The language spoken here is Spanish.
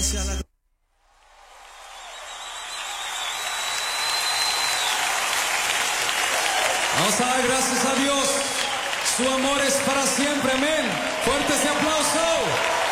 iglesia. Vamos a dar gracias a Dios. Su amor es para siempre, amén. Fuerte ese aplauso.